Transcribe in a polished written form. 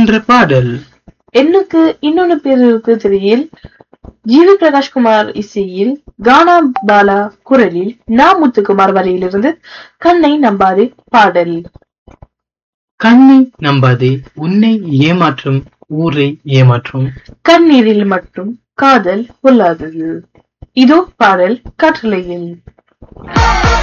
என்ற பாடல். எண்ணுக்கு இன்னொன்னு பேர் இருக்கு திரையில் ஜிவி பிரகாஷ்குமார் இசையில் கானா பாலா குரலில் முத்துக்குமார் வரையிலிருந்து கண்ணை நம்பாதே பாடல். கண்ணை நம்பாதே, உன்னை ஏமாற்றும் ஊரை ஏமாற்றும், கண்ணீரில் மட்டும் காதல் பொல்லாதது. இதோ பாடல் காற்றலையில்.